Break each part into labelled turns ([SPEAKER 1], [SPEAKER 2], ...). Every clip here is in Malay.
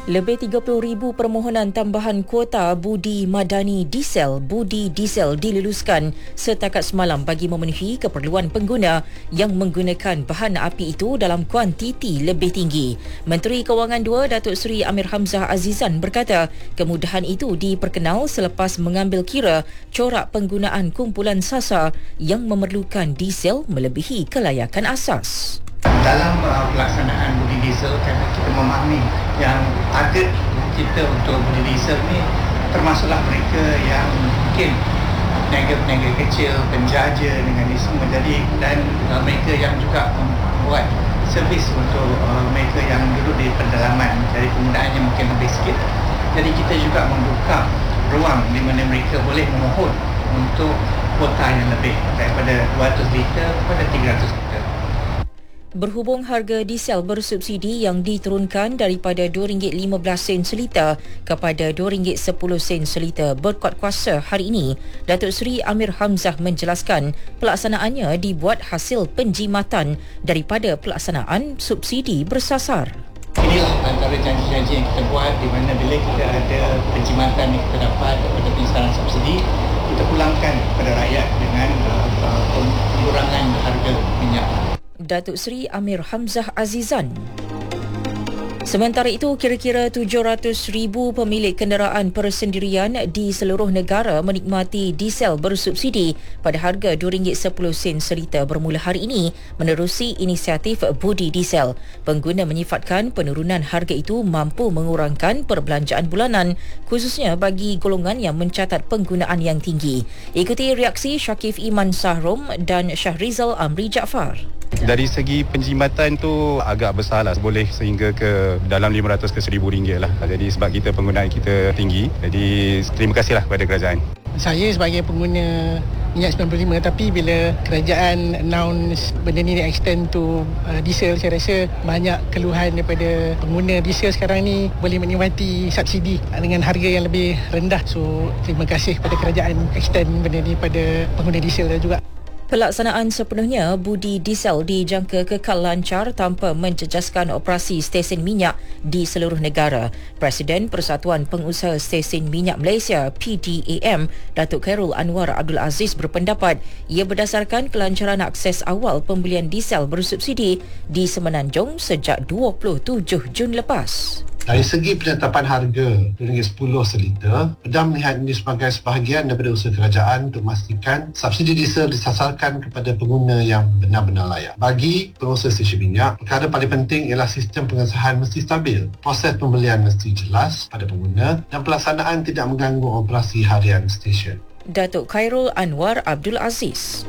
[SPEAKER 1] Lebih 30,000 permohonan tambahan kuota budi madani diesel diluluskan setakat semalam bagi memenuhi keperluan pengguna yang menggunakan bahan api itu dalam kuantiti lebih tinggi. Menteri Kewangan II Datuk Seri Amir Hamzah Azizan berkata kemudahan itu diperkenal selepas mengambil kira corak penggunaan kumpulan sasar yang memerlukan diesel melebihi kelayakan asas.
[SPEAKER 2] Dalam pelaksanaan budi diesel, kerana kita memahami yang target kita untuk budi diesel ni termasuklah mereka yang mungkin peniaga-peniaga kecil, penjaja dengan ini semua. Jadi dan mereka yang juga membuat servis untuk mereka yang duduk di pedalaman, jadi penggunaannya mungkin lebih sikit. Jadi kita juga membuka ruang di mana mereka boleh memohon untuk kuota yang lebih daripada 200 liter kepada 300 liter.
[SPEAKER 1] Berhubung harga diesel bersubsidi yang diturunkan daripada RM2.15 seliter kepada RM2.10 seliter berkuat kuasa hari ini, Datuk Seri Amir Hamzah menjelaskan pelaksanaannya dibuat hasil penjimatan daripada pelaksanaan subsidi bersasar.
[SPEAKER 2] Inilah antara janji-janji yang kita buat, di mana bila kita ada penjimatan yang kita dapat daripada pengesahan subsidi, kita pulangkan kepada rakyat dengan pengurangan harga minyak.
[SPEAKER 1] Datuk Seri Amir Hamzah Azizan. Sementara itu, kira-kira 700,000 pemilik kenderaan persendirian di seluruh negara menikmati diesel bersubsidi pada harga RM2.10 seliter bermula hari ini menerusi inisiatif Budi Diesel. Pengguna menyifatkan penurunan harga itu mampu mengurangkan perbelanjaan bulanan khususnya bagi golongan yang mencatat penggunaan yang tinggi. Ikuti reaksi Syakif Iman Sahrom dan Syahrizal Amri Jaafar.
[SPEAKER 3] Dari segi penjimatan tu agak besar lah, boleh sehingga ke dalam 500 ke RM1,000 lah. Jadi sebab kita penggunaan kita tinggi, jadi terima kasih lah kepada kerajaan.
[SPEAKER 4] Saya sebagai pengguna minyak 95, tapi bila kerajaan announce benda ni extend to diesel, saya rasa banyak keluhan daripada pengguna diesel sekarang ni boleh menikmati subsidi dengan harga yang lebih rendah. So terima kasih kepada kerajaan extend benda ni pada pengguna diesel juga.
[SPEAKER 1] Pelaksanaan sepenuhnya budi diesel dijangka kekal lancar tanpa menjejaskan operasi stesen minyak di seluruh negara. Presiden Persatuan Pengusaha Stesen Minyak Malaysia PDAM, Datuk Khairul Anwar Abdul Aziz berpendapat ia berdasarkan kelancaran akses awal pembelian diesel bersubsidi di Semenanjung sejak 27 Jun lepas.
[SPEAKER 5] Dari segi penetapan harga RM10 seliter, Perdana melihat ini sebagai sebahagian daripada usaha kerajaan untuk memastikan subsidi diesel disasarkan kepada pengguna yang benar-benar layak. Bagi pengusaha stesen minyak, perkara paling penting ialah sistem pengesahan mesti stabil, proses pembelian mesti jelas pada pengguna dan pelaksanaan tidak mengganggu operasi harian stesen.
[SPEAKER 1] Datuk Khairul Anwar Abdul Aziz.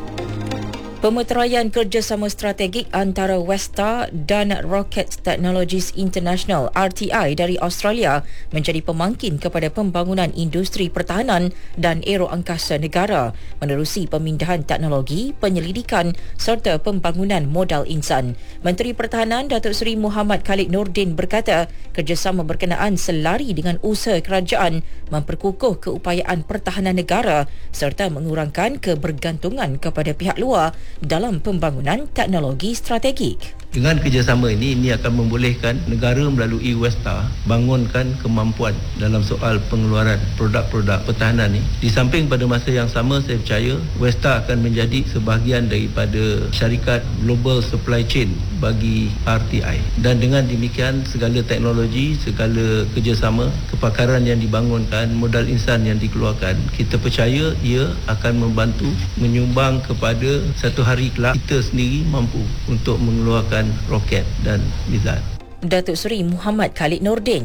[SPEAKER 1] Pemeteraian kerjasama strategik antara Westa dan Rocket Technologies International RTI dari Australia menjadi pemangkin kepada pembangunan industri pertahanan dan aeroangkasa negara menerusi pemindahan teknologi, penyelidikan serta pembangunan modal insan. Menteri Pertahanan Datuk Seri Muhammad Khalid Nordin berkata kerjasama berkenaan selari dengan usaha kerajaan memperkukuh keupayaan pertahanan negara serta mengurangkan kebergantungan kepada pihak luar dalam pembangunan teknologi strategik.
[SPEAKER 6] Dengan kerjasama ini akan membolehkan negara melalui Westa bangunkan kemampuan dalam soal pengeluaran produk-produk pertahanan ini. Di samping pada masa yang sama, saya percaya Westa akan menjadi sebahagian daripada syarikat global supply chain bagi RTI. Dan dengan demikian, segala teknologi, segala kerjasama, kepakaran yang dibangunkan, modal insan yang dikeluarkan, kita percaya ia akan membantu menyumbang kepada satu hari kelak kita sendiri mampu untuk mengeluarkan roket dan missile.
[SPEAKER 1] Datuk Seri Muhammad Khalid Nordin.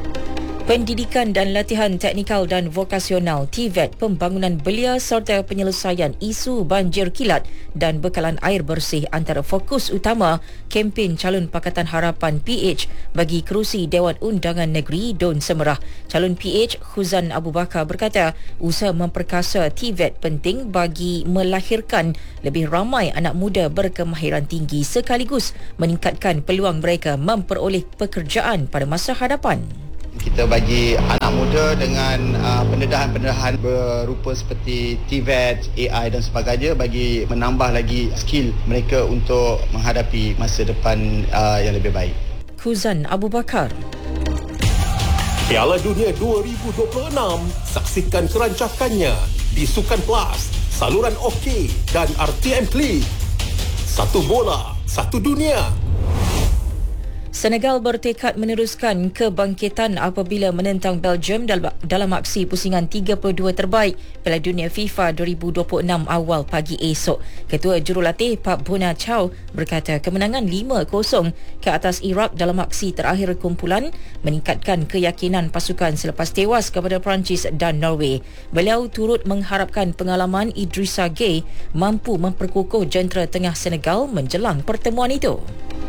[SPEAKER 1] Pendidikan dan Latihan Teknikal dan Vokasional TVET, pembangunan belia serta penyelesaian isu banjir kilat dan bekalan air bersih antara fokus utama kempen calon Pakatan Harapan PH bagi kerusi Dewan Undangan Negeri Don Semerah. Calon PH Khuzan Abu Bakar berkata usaha memperkasa TVET penting bagi melahirkan lebih ramai anak muda berkemahiran tinggi sekaligus meningkatkan peluang mereka memperoleh pekerjaan pada masa hadapan.
[SPEAKER 7] Kita bagi anak muda dengan pendedahan-pendedahan berupa seperti TVET, AI dan sebagainya bagi menambah lagi skill mereka untuk menghadapi masa depan yang lebih baik.
[SPEAKER 1] Khuzan Abu Bakar.
[SPEAKER 8] Piala Dunia 2026, saksikan kerancakannya di Sukan Plus, saluran OK dan RTM Klik. Satu bola, satu dunia.
[SPEAKER 1] Senegal bertekad meneruskan kebangkitan apabila menentang Belgium dalam aksi pusingan 32 terbaik Piala Dunia FIFA 2026 awal pagi esok. Ketua Jurulatih Pak Bouna Chow berkata kemenangan 5-0 ke atas Iraq dalam aksi terakhir kumpulan meningkatkan keyakinan pasukan selepas tewas kepada Perancis dan Norway. Beliau turut mengharapkan pengalaman Idrissa Gueye mampu memperkukuh jentera tengah Senegal menjelang pertemuan itu.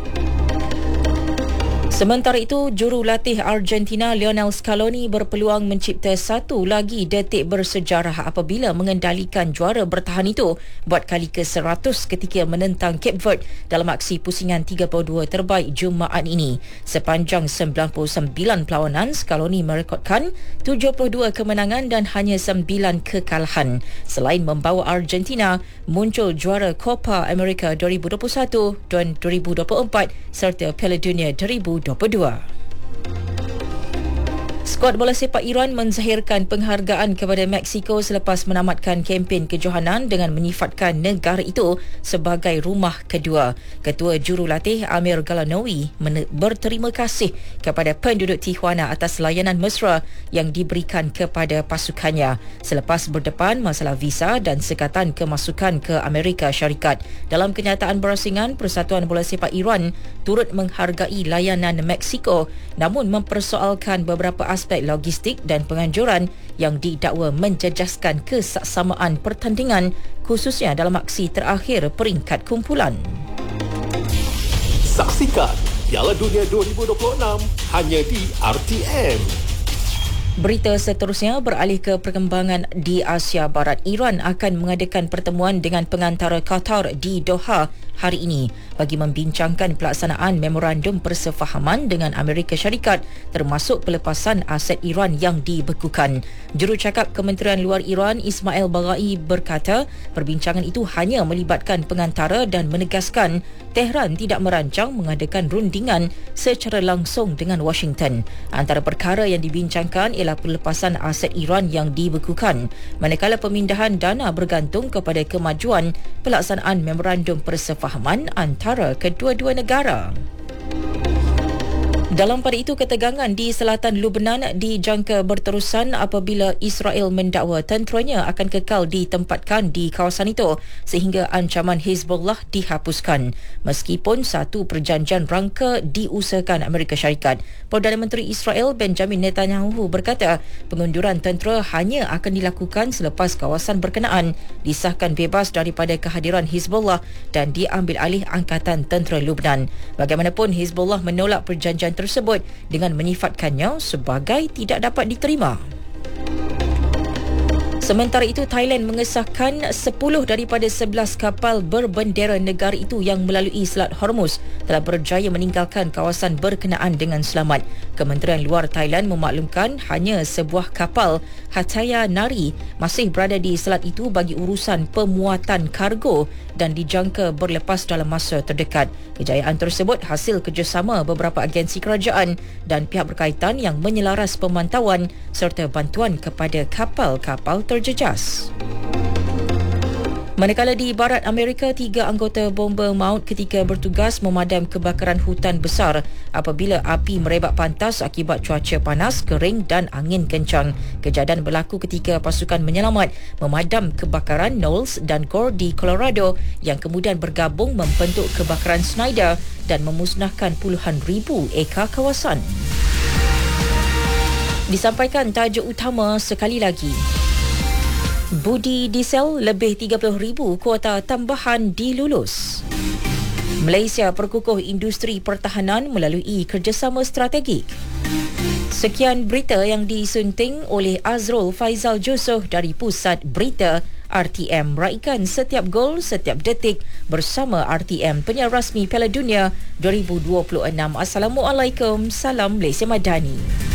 [SPEAKER 1] Sementara itu, jurulatih Argentina Lionel Scaloni berpeluang mencipta satu lagi detik bersejarah apabila mengendalikan juara bertahan itu buat kali ke-100 ketika menentang Cape Verde dalam aksi pusingan 32 terbaik Jumaat ini. Sepanjang 99 perlawanan, Scaloni merekodkan 72 kemenangan dan hanya 9 kekalahan. Selain membawa Argentina muncul juara Copa America 2021 dan 2024 serta Piala Dunia 2022. Skuad bola sepak Iran menzahirkan penghargaan kepada Mexico selepas menamatkan kempen kejohanan dengan menyifatkan negara itu sebagai rumah kedua. Ketua Jurulatih Amir Galanowi berterima kasih kepada penduduk Tijuana atas layanan mesra yang diberikan kepada pasukannya selepas berdepan masalah visa dan sekatan kemasukan ke Amerika Syarikat. Dalam kenyataan berasingan, Persatuan Bola Sepak Iran turut menghargai layanan Mexico namun mempersoalkan beberapa aspek logistik dan penganjuran yang didakwa menjejaskan kesaksamaan pertandingan khususnya dalam aksi terakhir peringkat kumpulan.
[SPEAKER 8] Saksikan Piala Dunia 2026 hanya di RTM.
[SPEAKER 1] Berita seterusnya beralih ke perkembangan di Asia Barat. Iran akan mengadakan pertemuan dengan pengantara Qatar di Doha hari ini bagi membincangkan pelaksanaan memorandum persefahaman dengan Amerika Syarikat termasuk pelepasan aset Iran yang dibekukan. Jurucakap Kementerian Luar Iran Ismail Baghai berkata perbincangan itu hanya melibatkan pengantara dan menegaskan Tehran tidak merancang mengadakan rundingan secara langsung dengan Washington. Antara perkara yang dibincangkan ialah pelepasan aset Iran yang dibekukan, manakala pemindahan dana bergantung kepada kemajuan pelaksanaan memorandum persefahaman antara kedua-dua negara. Dalam pada itu, ketegangan di selatan Lubnan dijangka berterusan apabila Israel mendakwa tenteranya akan kekal ditempatkan di kawasan itu sehingga ancaman Hezbollah dihapuskan. Meskipun satu perjanjian rangka diusahakan Amerika Syarikat, Perdana Menteri Israel Benjamin Netanyahu berkata pengunduran tentera hanya akan dilakukan selepas kawasan berkenaan disahkan bebas daripada kehadiran Hezbollah dan diambil alih Angkatan Tentera Lubnan. Bagaimanapun, Hezbollah menolak perjanjian tersebut dengan menyifatkannya sebagai tidak dapat diterima. Sementara itu, Thailand mengesahkan 10 daripada 11 kapal berbendera negara itu yang melalui Selat Hormuz telah berjaya meninggalkan kawasan berkenaan dengan selamat. Kementerian Luar Thailand memaklumkan hanya sebuah kapal Hataya Nari masih berada di selat itu bagi urusan pemuatan kargo dan dijangka berlepas dalam masa terdekat. Kejayaan tersebut hasil kerjasama beberapa agensi kerajaan dan pihak berkaitan yang menyelaras pemantauan serta bantuan kepada kapal-kapal terjejas. Manakala di barat Amerika, 3 anggota bomba maut ketika bertugas memadam kebakaran hutan besar apabila api merebak pantas akibat cuaca panas, kering dan angin kencang. Kejadian berlaku ketika pasukan menyelamat memadam kebakaran Knowles dan Gore di Colorado yang kemudian bergabung membentuk kebakaran Snyder dan memusnahkan puluhan ribu ekar kawasan. Disampaikan tajuk utama sekali lagi. Budi diesel lebih 30,000 kuota tambahan dilulus. Malaysia perkukuh industri pertahanan melalui kerjasama strategik. Sekian berita yang disunting oleh Azrul Faizal Jusoh dari Pusat Berita RTM. Raikan setiap gol, setiap detik bersama RTM, penyiar rasmi Piala Dunia 2026. Assalamualaikum, salam Malaysia Madani.